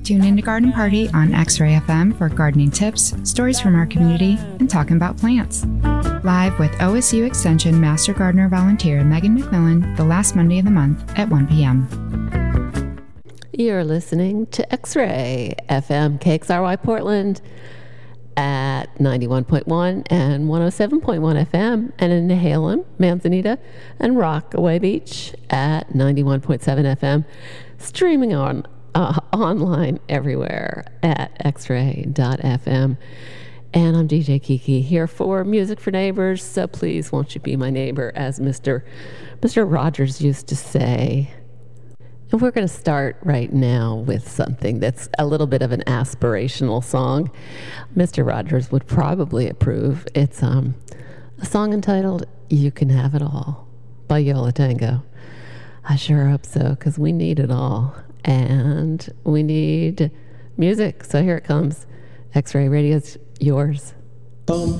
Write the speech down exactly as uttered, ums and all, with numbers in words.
Tune into Garden Party on X-Ray F M for gardening tips, stories from our community, and talking about plants. Live with O S U Extension Master Gardener Volunteer Megan McMillan the last Monday of the month at one p.m. You're listening to X-Ray F M, K X R Y Portland at ninety-one point one and one oh seven point one F M, and in Nehalem, Manzanita, and Rockaway Beach at ninety-one point seven F M, streaming on uh, online everywhere at x ray dot f m. And I'm D J Kiki here for Music for Neighbors, so please won't you be my neighbor, as Mister Mister Rogers used to say. And we're going to start right now with something that's a little bit of an aspirational song. Mister Rogers would probably approve. It's um, a song entitled You Can Have It All by Yo La Tengo. I sure hope so, because we need it all. And we need music. So here it comes. X-Ray Radio's yours.